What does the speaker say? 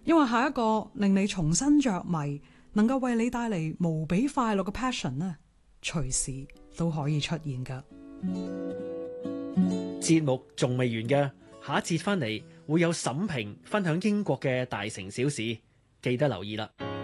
因為下一個令你重新着迷，能夠為你帶嚟無比快樂嘅 passion 呢，隨時都可以出現㗎。 節目仲未完㗎，下一節翻嚟會有沈平分享英國嘅大城小事，記得留意啦。